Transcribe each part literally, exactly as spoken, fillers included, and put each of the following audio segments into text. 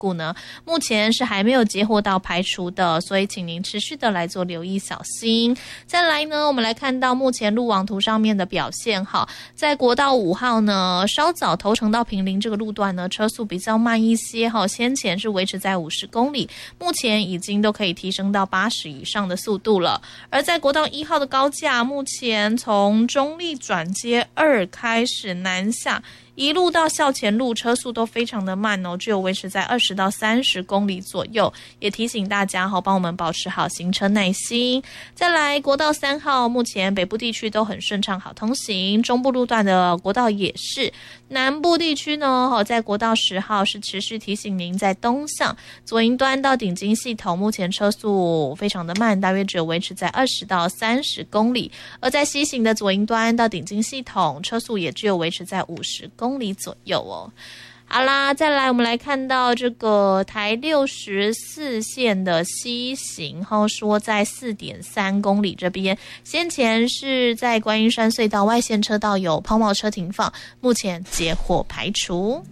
故呢，目前是还没有接获到排除的，所以请您持续的来做留意小心。再来呢，我们来看到目前路网图上面的表现哈，在国道五号呢，稍早头城到坪林这个路段呢，车速比较慢一些哈，先前是维持在五十公里，目前已经都可以提升到八十以上的速度了。而在国道一号的高架，目前从中立转接二开始南下，一路到校前路，车速都非常的慢哦，只有维持在二十到三十公里左右。也提醒大家哈，帮我们保持好行车耐心。再来，国道三号，目前北部地区都很顺畅，好通行。中部路段的国道也是。南部地区呢，在国道十号是持续提醒您，在东向左营端到顶金系统，目前车速非常的慢，大约只有维持在二十到三十公里。而在西行的左营端到顶金系统，车速也只有维持在五十公里左右哦。好啦，再来我们来看到这个台六十四线的西行，后说在 四点三公里这边，先前是在观音山隧道外线车道有抛锚车停放，目前接获排除。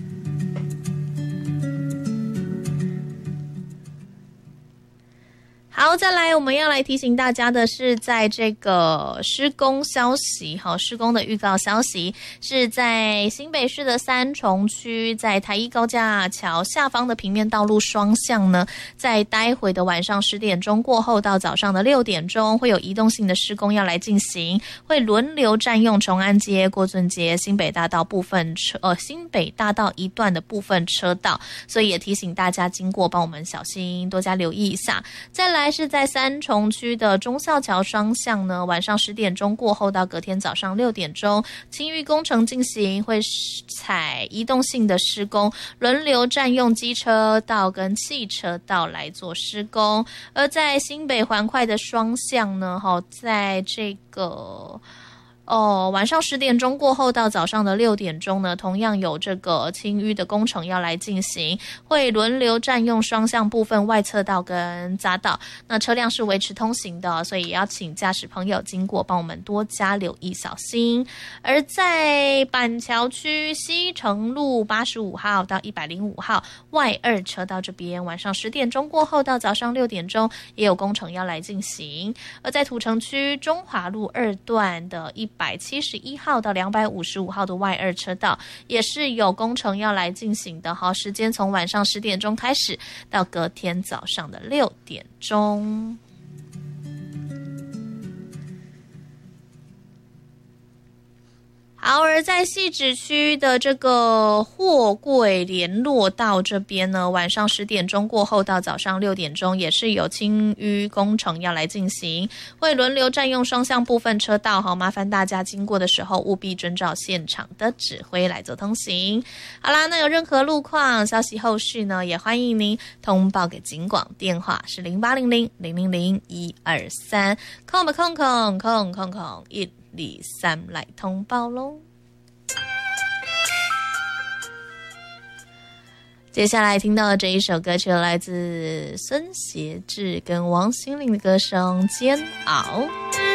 好，再来我们要来提醒大家的是，在这个施工消息，好，施工的预告消息是在新北市的三重区，在台一高架桥下方的平面道路双向呢，在待会的晚上十点钟过后到早上的六点钟，会有移动性的施工要来进行，会轮流占用崇安街、郭俊街、新北大道部分车呃新北大道一段的部分车道，所以也提醒大家经过帮我们小心多加留意一下。再来是在三重区的忠孝桥双向呢，晚上十点钟过后到隔天早上六点钟，清淤工程进行，会采移动性的施工，轮流占用机车道跟汽车道来做施工。而在新北环快的双向呢，在这个哦，晚上十点钟过后到早上的六点钟呢，同样有这个清淤的工程要来进行，会轮流占用双向部分外侧道跟匝道，那车辆是维持通行的，所以也要请驾驶朋友经过帮我们多加留意小心。而在板桥区西城路八十五号到一百零五号外二车道这边，晚上十点钟过后到早上六点钟也有工程要来进行。而在土城区中华路二段的一百七十一号到两百五十五号的外二车道也是有工程要来进行的，好，时间从晚上十点钟开始到隔天早上的六点钟。好，而在汐止区的这个货柜联络道这边呢，晚上十点钟过后到早上六点钟也是有清淤工程要来进行，会轮流占用双向部分车道，好，麻烦大家经过的时候务必遵照现场的指挥来做通行。好啦，那有任何路况消息后续呢，也欢迎您通报给警广，电话是零八零零零零零一二三，空吧空空空空空一二三来通报咯。接下来听到的这一首歌曲来自孙协志跟王心凌的歌声《煎熬》。